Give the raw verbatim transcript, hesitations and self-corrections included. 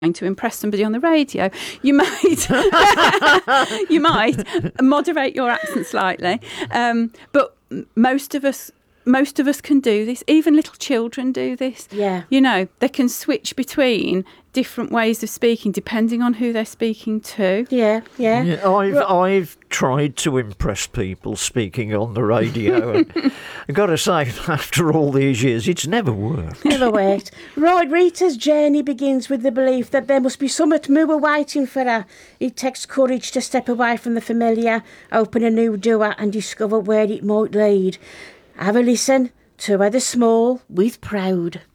to impress somebody on the radio, you might you might moderate your accent slightly. Um, but most of us most of us can do this. Even little children do this. Yeah. You know, they can switch between different ways of speaking depending on who they're speaking to. Yeah, yeah. yeah I've I've tried to impress people speaking on the radio, and I've got to say, after all these years, it's never worked. Never worked. Right, Rita's journey begins with the belief that there must be something more waiting for her. It takes courage to step away from the familiar, open a new door and discover where it might lead. Have a listen to Heather Small with Proud.